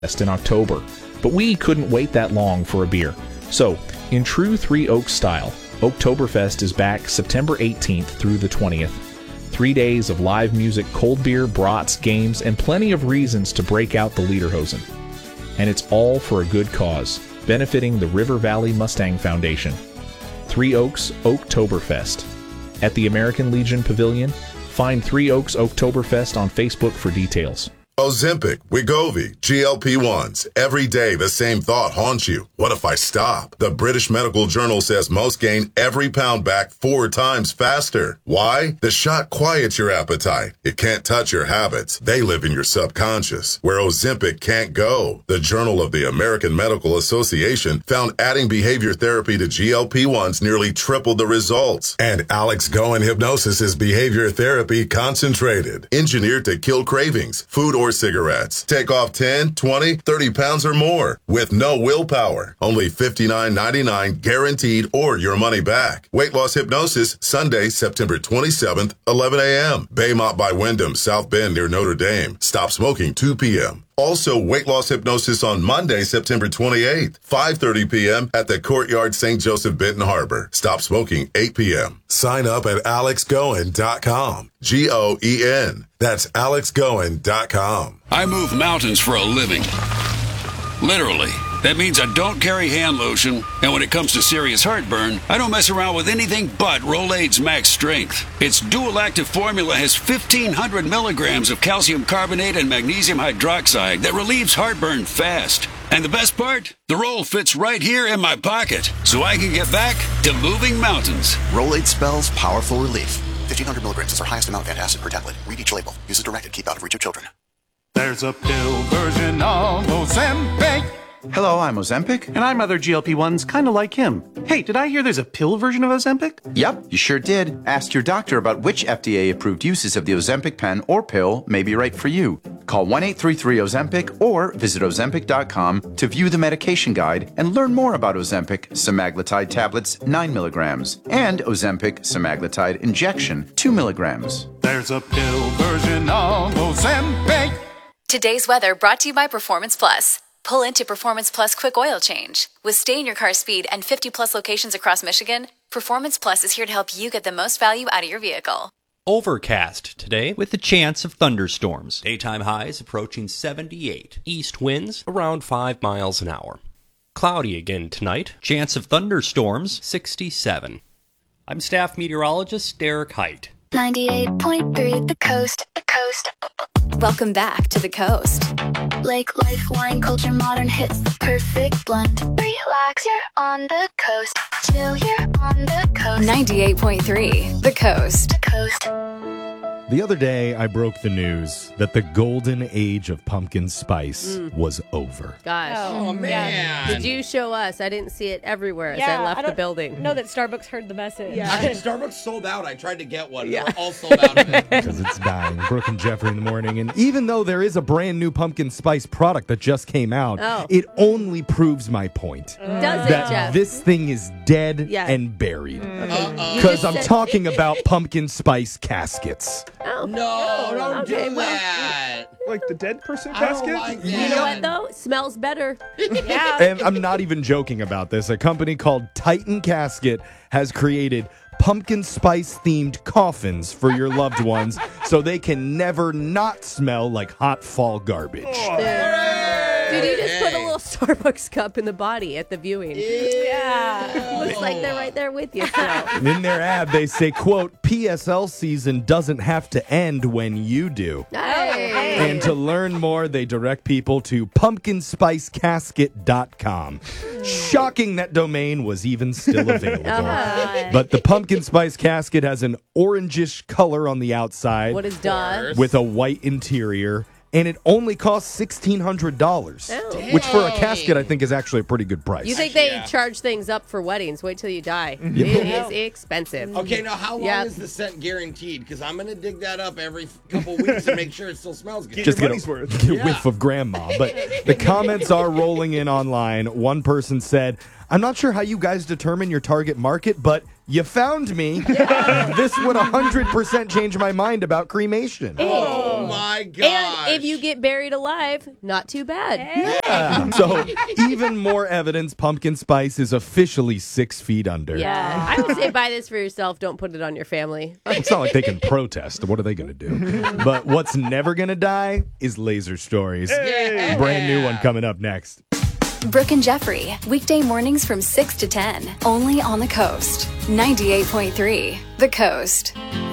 in October, but we couldn't wait that long for a beer. So, in true Three Oaks style, Oktoberfest is back September 18th through the 20th. 3 days of live music, cold beer, brats, games, and plenty of reasons to break out the Lederhosen. And it's all for a good cause, benefiting the River Valley Mustang Foundation. Three Oaks Oktoberfest. At the American Legion Pavilion, find Three Oaks Oktoberfest on Facebook for details. Ozempic, Wegovy, GLP-1s. Every day the same thought haunts you. What if I stop? The British Medical Journal says most gain every pound back 4 times faster. Why? The shot quiets your appetite. It can't touch your habits. They live in your subconscious, where Ozempic can't go. The Journal of the American Medical Association found adding behavior therapy to GLP-1s nearly tripled the results. And Alex Goen Hypnosis is behavior therapy concentrated, engineered to kill cravings, food or cigarettes. Take off 10, 20, 30 pounds or more with no willpower. Only $59.99 guaranteed or your money back. Weight Loss Hypnosis, Sunday, September 27th, 11 a.m. Baymont by Wyndham, South Bend near Notre Dame. Stop smoking 2 p.m. Also, Weight Loss Hypnosis on Monday, September 28th, 5:30 p.m. at the Courtyard St. Joseph Benton Harbor. Stop smoking 8 p.m. Sign up at alexgoen.com. Goen. That's alexgoen.com. I move mountains for a living. Literally. That means I don't carry hand lotion, and when it comes to serious heartburn, I don't mess around with anything but Rolaids Max Strength. Its dual-active formula has 1,500 milligrams of calcium carbonate and magnesium hydroxide that relieves heartburn fast. And the best part? The roll fits right here in my pocket, so I can get back to moving mountains. Rolaids spells powerful relief. 1,500 milligrams is our highest amount of antacid per tablet. Read each label. Use as directed. Keep out of reach of children. There's a pill version of Ozempic. Hello, I'm Ozempic. And I'm other GLP-1s, kind of like him. Hey, did I hear there's a pill version of Ozempic? Yep, you sure did. Ask your doctor about which FDA-approved uses of the Ozempic pen or pill may be right for you. Call 1-833-OZEMPIC or visit Ozempic.com to view the medication guide and learn more about Ozempic semaglutide tablets 9 milligrams and Ozempic semaglutide injection 2 milligrams. There's a pill version of Ozempic. Today's weather brought to you by Performance Plus. Pull into Performance Plus Quick Oil Change. With stay-in-your-car speed and 50-plus locations across Michigan, Performance Plus is here to help you get the most value out of your vehicle. Overcast today with a chance of thunderstorms. Daytime highs approaching 78. East winds around 5 miles an hour. Cloudy again tonight. Chance of thunderstorms 67. I'm staff meteorologist Derek Height. 98.3 The Coast. The Coast. Welcome back to The Coast. Lake life, wine culture, modern hits, the perfect blend. Relax, you're on the coast. Chill, you're on the coast. 98.3 The Coast. The Coast. The other day, I broke the news that the golden age of pumpkin spice was over. Gosh. Oh, man. Yeah. Did you show us? I didn't see it everywhere as I left the building. Know that Starbucks heard the message. Yeah. Starbucks sold out. I tried to get one. They're all sold out of it. Because it's dying. Brooke and Jeffrey in the morning. And even though there is a brand new pumpkin spice product that just came out, it only proves my point. Does that it, Jeff? this thing is dead and buried. Because I'm talking about pumpkin spice caskets. Oh. No, don't okay, do that. Like the dead person I casket? don't like that. You know what, though? It smells better. Yeah. And I'm not even joking about this. A company called Titan Casket has created pumpkin spice themed coffins for your loved ones so they can never not smell like hot fall garbage. Dude, you just put a little Starbucks cup in the body at the viewing. Yeah. Looks like they're right there with you. So. In their ad, they say, quote, PSL season doesn't have to end when you do. Hey. And to learn more, they direct people to pumpkinspicecasket.com. Shocking that domain was even still available. But the pumpkin spice casket has an orangish color on the outside. What is done? With a white interior. And it only costs $1,600, which for a casket I think is actually a pretty good price. You think they charge things up for weddings? Wait till you die. Yep. It is expensive. Okay, now how long is the scent guaranteed? Because I'm going to dig that up every couple weeks to make sure it still smells good. Just get a whiff of grandma. But the comments are rolling in online. One person said, I'm not sure how you guys determine your target market, but you found me. This would 100% change my mind about cremation. Oh my gosh. And if you get buried alive, not too bad. Yeah. So even more evidence pumpkin spice is officially 6 feet under. Yeah. I would say buy this for yourself. Don't put it on your family. It's not like they can protest. What are they going to do? But what's never going to die is laser stories. Hey. Brand new one coming up next. Brooke and Jeffrey, weekday mornings from 6 to 10, only on the Coast. 98.3, The Coast.